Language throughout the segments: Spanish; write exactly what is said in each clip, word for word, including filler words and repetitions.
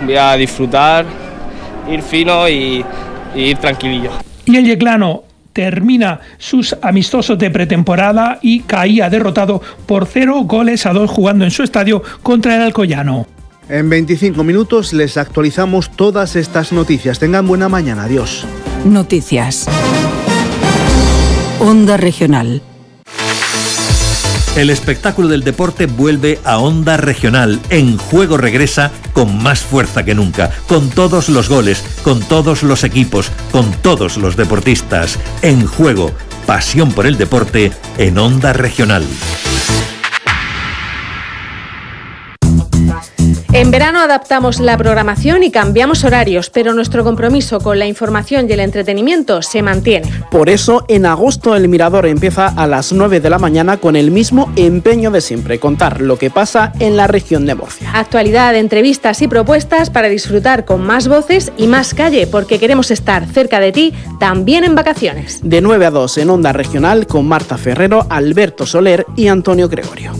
voy a disfrutar, ir fino y, y ir tranquilillo. Y el Yeclano termina sus amistosos de pretemporada y caía derrotado por cero goles a dos jugando en su estadio contra el Alcoyano. En veinticinco minutos les actualizamos todas estas noticias. Tengan buena mañana. Adiós. Noticias. Onda Regional. El espectáculo del deporte vuelve a Onda Regional. En Juego regresa con más fuerza que nunca, con todos los goles, con todos los equipos, con todos los deportistas. En Juego, pasión por el deporte en Onda Regional. En verano adaptamos la programación y cambiamos horarios, pero nuestro compromiso con la información y el entretenimiento se mantiene. Por eso, en agosto El Mirador empieza a las nueve de la mañana con el mismo empeño de siempre, contar lo que pasa en la región de Murcia. Actualidad, entrevistas y propuestas para disfrutar con más voces y más calle, porque queremos estar cerca de ti, también en vacaciones. De nueve a dos en Onda Regional con Marta Ferrero, Alberto Soler y Antonio Gregorio.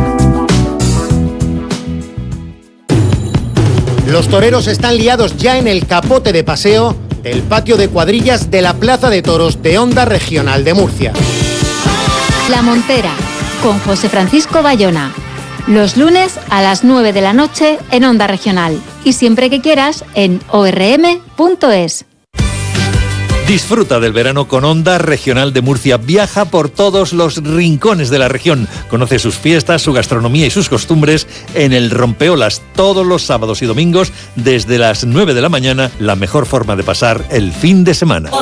Los toreros están liados ya en el capote de paseo del patio de cuadrillas de la Plaza de Toros de Onda Regional de Murcia. La Montera, con José Francisco Bayona. Los lunes a las nueve de la noche en Onda Regional. Y siempre que quieras en o erre eme punto es. Disfruta del verano con Onda Regional de Murcia. Viaja por todos los rincones de la región. Conoce sus fiestas, su gastronomía y sus costumbres en el Rompeolas todos los sábados y domingos desde las nueve de la mañana. La mejor forma de pasar el fin de semana.